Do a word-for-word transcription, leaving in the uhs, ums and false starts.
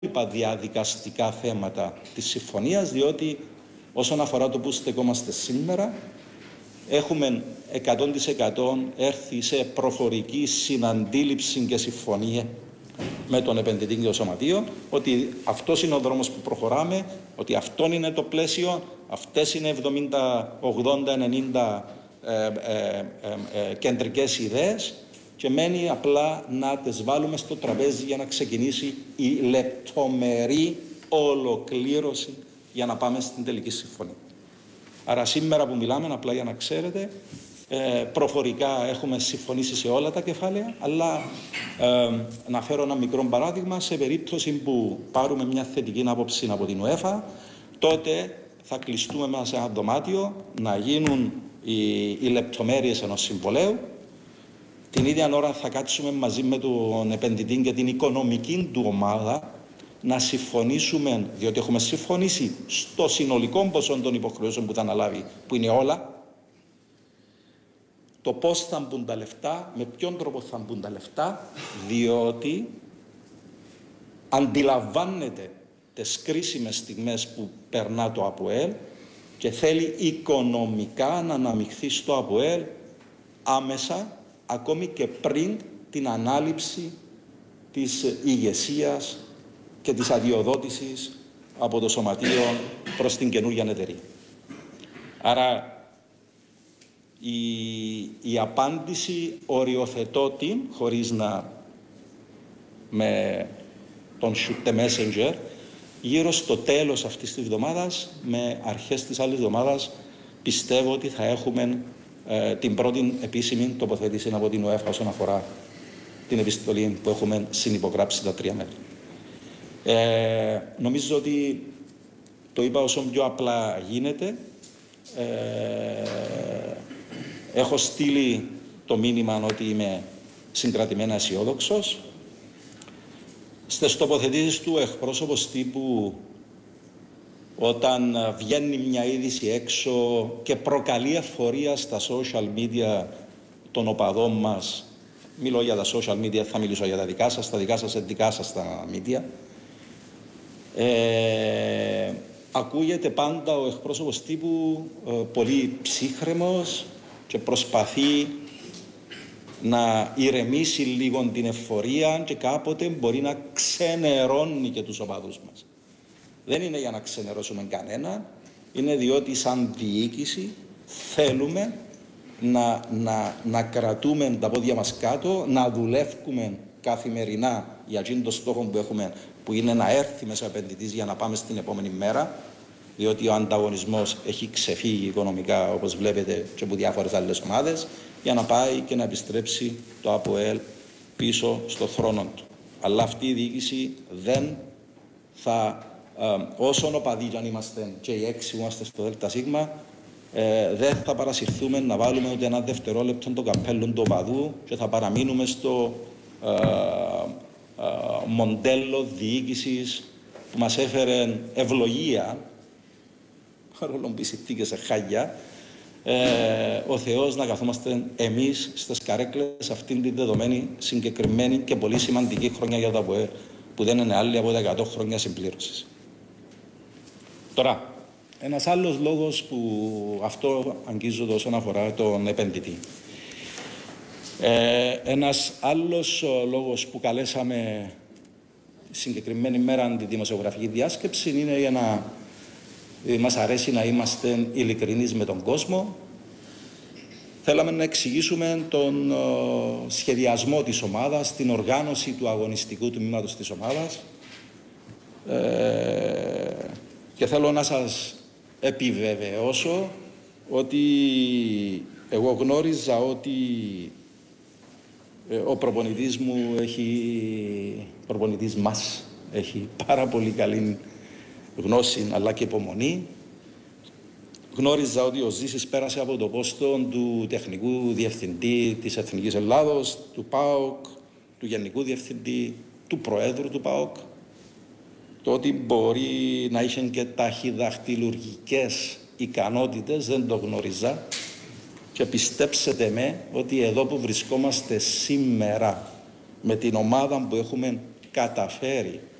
υπόλοιπα διαδικαστικά θέματα της συμφωνίας, διότι όσον αφορά το που στεκόμαστε σήμερα, έχουμε εκατό τοις εκατό έρθει σε προφορική συναντήληψη και συμφωνία με τον επενδυτή και το σωματείο, ότι αυτός είναι ο δρόμος που προχωράμε, ότι αυτό είναι το πλαίσιο, αυτές είναι εβδομήντα, ογδόντα, ενενήντα ε, ε, ε, ε, κεντρικές ιδέες και μένει απλά να τις βάλουμε στο τραπέζι για να ξεκινήσει η λεπτομερή ολοκλήρωση για να πάμε στην τελική συμφωνία. Άρα σήμερα που μιλάμε, απλά για να ξέρετε, ε, προφορικά έχουμε συμφωνήσει σε όλα τα κεφάλαια, αλλά ε, να φέρω ένα μικρό παράδειγμα, σε περίπτωση που πάρουμε μια θετική άποψη από την UEFA, τότε θα κλειστούμε μέσα σε ένα δωμάτιο να γίνουν οι, οι λεπτομέρειες ενός συμβολέου. Την ίδια ώρα θα κάτσουμε μαζί με τον επενδυτή και την οικονομική του ομάδα να συμφωνήσουμε, διότι έχουμε συμφωνήσει στο συνολικό ποσό των υποχρεώσεων που θα αναλάβει, που είναι όλα, το πώς θα μπουν τα λεφτά, με ποιον τρόπο θα μπουν τα λεφτά, διότι αντιλαμβάνεται τις κρίσιμες στιγμές που περνά το ΑΠΟΕΛ και θέλει οικονομικά να αναμειχθεί στο ΑΠΟΕΛ άμεσα, ακόμη και πριν την ανάληψη της ηγεσίας και της αδειοδότησης από το σωματείο προς την καινούργια εταιρεία. Άρα η, η απάντηση οριοθετώ την, χωρίς να με τον shoot the messenger, γύρω στο τέλος αυτής της εβδομάδας, με αρχές της άλλης εβδομάδας, πιστεύω ότι θα έχουμε ε, την πρώτη επίσημη τοποθέτηση από την UEFA όσον αφορά την επιστολή που έχουμε συνυπογράψει τα τρία μέρη. Ε, νομίζω ότι το είπα όσο πιο απλά γίνεται. Ε, έχω στείλει το μήνυμα ότι είμαι συγκρατημένα αισιόδοξος. Στις τοποθετήσεις του εκπρόσωπος τύπου, όταν βγαίνει μια είδηση έξω και προκαλεί εφορία στα social media των οπαδών μας, μιλώ για τα social media, θα μιλήσω για τα δικά σας, τα δικά σας, δικά σας τα media, Ε, ακούγεται πάντα ο εκπρόσωπος τύπου ε, πολύ ψύχρεμος και προσπαθεί να ηρεμήσει λίγο την εφορία και κάποτε μπορεί να ξενερώνει και τους οπαδούς μας. Δεν είναι για να ξενερώσουμε κανένα, είναι διότι σαν διοίκηση θέλουμε να, να, να κρατούμε τα πόδια μας κάτω, να δουλεύουμε καθημερινά για εκείνο το στόχο που έχουμε, που είναι να έρθει μέσα επενδυτής για να πάμε στην επόμενη μέρα, διότι ο ανταγωνισμός έχει ξεφύγει οικονομικά, όπως βλέπετε, και από διάφορες άλλες ομάδες, για να πάει και να επιστρέψει το ΑΠΟΕΛ πίσω στο θρόνο του. Αλλά αυτή η διοίκηση δεν θα, ε, όσον οπαδοί κι αν είμαστε και οι έξι που είμαστε στο ΔΣ, ε, δεν θα παρασυρθούμε να βάλουμε ούτε ένα δευτερόλεπτο το καπέλο του οπαδού και θα παραμείνουμε στο ε, ε, μοντέλο διοίκησης που μας έφερε ευλογία, παρόλο που οι συνθήκες σε χάγια, ε, ο Θεός να καθόμαστε εμείς στις καρέκλες αυτήν την δεδομένη, συγκεκριμένη και πολύ σημαντική χρονιά για το ΑΠΟΕΛ, που δεν είναι άλλη από τα εκατό χρόνια συμπλήρωσης. Τώρα, ένας άλλος λόγος που αυτό αγγίζω όσον αφορά τον επενδυτή. Ε, ένας άλλος λόγος που καλέσαμε συγκεκριμένη μέρα τη δημοσιογραφική διάσκεψη είναι για να ε, μας αρέσει να είμαστε ειλικρινείς με τον κόσμο. Θέλαμε να εξηγήσουμε τον ε, σχεδιασμό της ομάδας, την οργάνωση του αγωνιστικού τμήματος της ομάδας ε, και θέλω να σας επιβεβαιώσω ότι εγώ γνώριζα ότι ο προπονητής μου έχει, ο προπονητής μας έχει πάρα πολύ καλή γνώση αλλά και υπομονή. Γνώριζα ότι ο Ζήσης πέρασε από το πόστο του τεχνικού διευθυντή της Εθνικής Ελλάδος, του ΠΑΟΚ, του γενικού διευθυντή, του προέδρου του ΠΑΟΚ. Το ότι μπορεί να είχε και ταχυδαχτυλουργικές ικανότητες δεν το γνώριζα. Και πιστέψτε με ότι εδώ που βρισκόμαστε σήμερα με την ομάδα που έχουμε καταφέρει